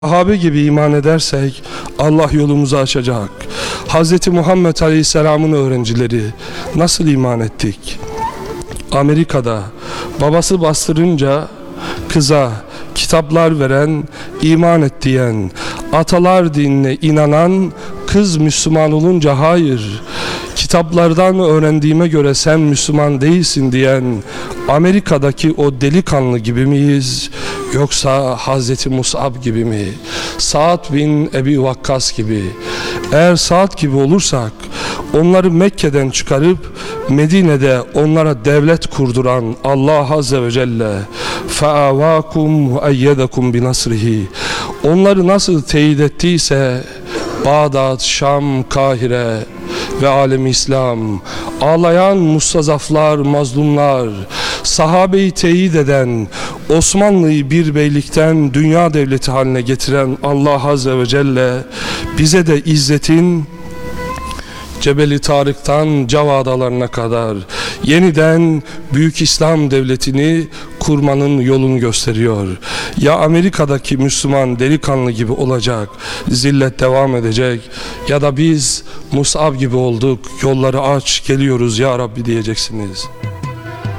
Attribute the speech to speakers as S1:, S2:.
S1: Sahabe gibi iman edersek Allah yolumuzu açacak. Hz. Muhammed Aleyhisselam'ın öğrencileri nasıl iman ettik? Amerika'da babası bastırınca kıza kitaplar veren, iman et diyen, atalar dinine inanan kız Müslüman olunca hayır, kitaplardan öğrendiğime göre sen Müslüman değilsin diyen Amerika'daki o delikanlı gibi miyiz? Yoksa Hazreti Mus'ab gibi mi? Sa'd bin Ebi Vakkas gibi. Eğer Sa'd gibi olursak onları Mekke'den çıkarıp Medine'de onlara devlet kurduran Allah Azze ve Celle فَاَوَاكُمْ وَاَيَّدَكُمْ بِنَصْرِهِ onları nasıl teyit ettiyse Bağdat, Şam, Kahire ve alem İslam, ağlayan mustazaflar, mazlumlar, sahabeyi teyit eden, Osmanlı'yı bir beylikten dünya devleti haline getiren Allah Azze ve Celle bize de izzetin Cebeli Tarık'tan Cava adalarına kadar yeniden büyük İslam devletini kurmanın yolunu gösteriyor. Ya Amerika'daki Müslüman delikanlı gibi olacak, zillet devam edecek, ya da biz Mus'ab gibi olduk, yolları aç, geliyoruz ya Rabbi diyeceksiniz.